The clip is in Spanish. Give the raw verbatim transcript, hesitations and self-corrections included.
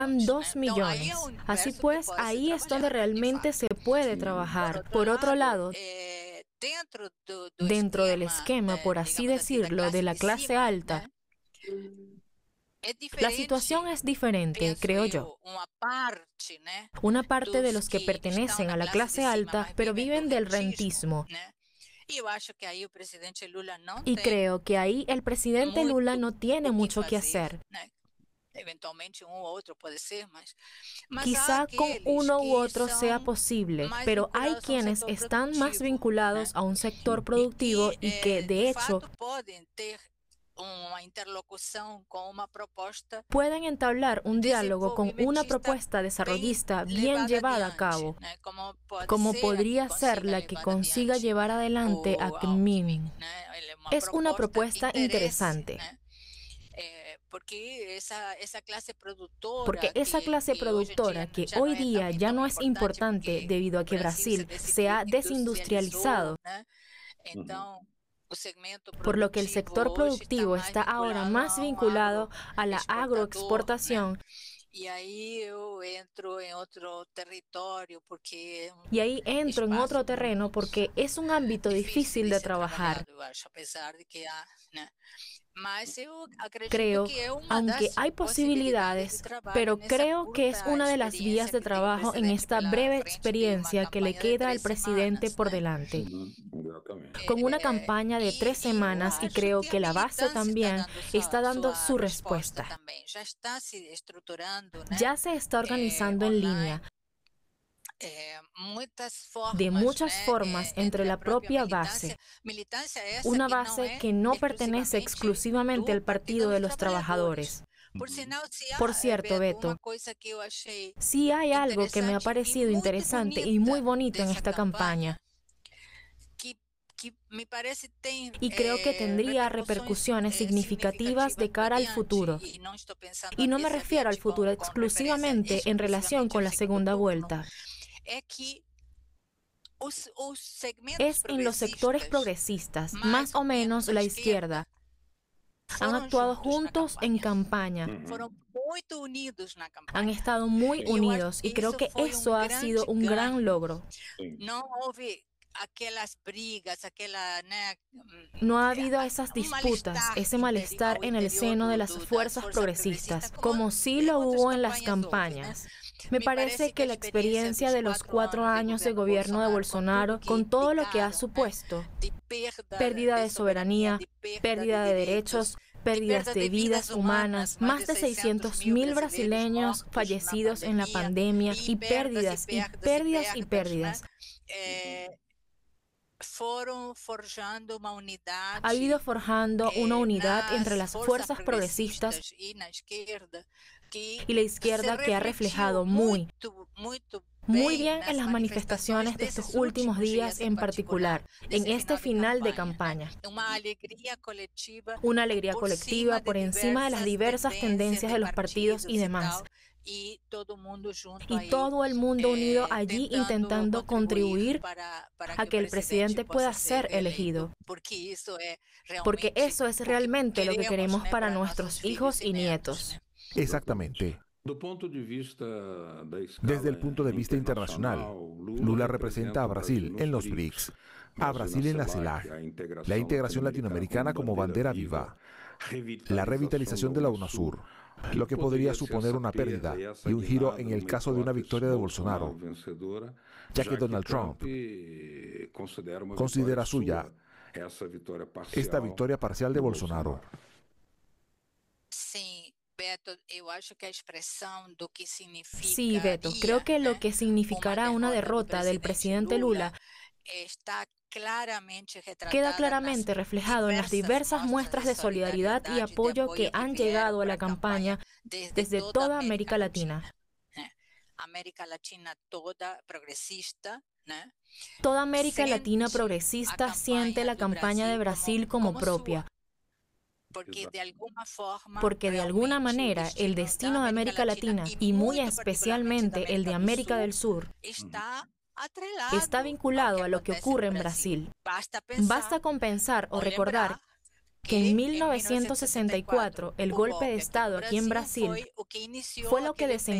dos millones. Así pues, ahí es donde realmente se puede trabajar. Por otro lado, dentro del esquema, por así decirlo, de la clase alta, la situación es diferente, creo yo. Una parte de los que pertenecen a la clase alta, pero viven del rentismo. Y creo que ahí el presidente Lula no tiene mucho que hacer. Quizá con uno u otro sea posible, pero hay quienes están más vinculados a un sector productivo y que, de hecho, pueden entablar un diálogo con una propuesta desarrollista bien llevada a cabo, como podría ser la que consiga llevar adelante a Kmin. Es una propuesta interesante. Porque esa, esa clase productora, Porque esa clase productora que, que hoy día ya no es importante debido a que Brasil se ha desindustrializado, por lo que el sector productivo está ahora más vinculado a la agroexportación. Y ahí yo entro en otro territorio porque y ahí entro en otro terreno porque es un ámbito difícil de trabajar. Creo, aunque hay posibilidades, pero creo que es una de las vías de trabajo en esta breve experiencia que le queda al presidente por delante. Con una campaña de tres semanas y creo que la base también está dando su respuesta. Ya se está organizando en línea de muchas formas entre la propia base, una base que no pertenece exclusivamente al Partido de los Trabajadores. Por cierto, Beto, sí hay algo que me ha parecido interesante y muy bonito en esta campaña. Y creo que tendría repercusiones significativas de cara al futuro. Y no me refiero al futuro exclusivamente en relación con la segunda vuelta. Es en los sectores progresistas, más o menos la izquierda. Han actuado juntos en campaña. Han estado muy unidos y creo que eso ha sido un gran logro. No ha habido esas disputas, ese malestar en el seno de las fuerzas progresistas, como sí lo hubo en las campañas. Me parece que la experiencia de los cuatro años de gobierno de Bolsonaro, con todo lo que ha supuesto, pérdida de soberanía, pérdida de derechos, pérdidas de vidas humanas, más de seiscientos mil brasileños fallecidos en la pandemia y pérdidas y pérdidas y pérdidas. Ha ido forjando una unidad entre las fuerzas progresistas y la izquierda que ha reflejado muy, muy bien en las manifestaciones de estos últimos días en particular, en este final de campaña. Una alegría colectiva por encima de las diversas tendencias de los partidos y demás. Y todo el mundo unido allí intentando contribuir a que el presidente pueda ser elegido. Porque eso es realmente lo que queremos para nuestros hijos y nietos. Exactamente. Desde el punto de vista internacional, Lula representa a Brasil en los BRICS, a Brasil en la CELAC, la integración latinoamericana como bandera viva, la revitalización de la UNASUR, lo que podría suponer una pérdida y un giro en el caso de una victoria de Bolsonaro, ya que Donald Trump considera suya esta victoria parcial de Bolsonaro. Sí, Beto, creo que lo que significará una derrota del presidente Lula queda claramente reflejado en las diversas muestras de solidaridad y apoyo que han llegado a la campaña desde toda América Latina. Toda América Latina progresista siente la campaña de Brasil como propia. Porque de alguna manera el destino de América Latina, y muy especialmente el de América del Sur, está vinculado a lo que ocurre en Brasil. Basta con pensar o recordar que en mil novecientos sesenta y cuatro el golpe de Estado aquí en Brasil fue lo que desencadenó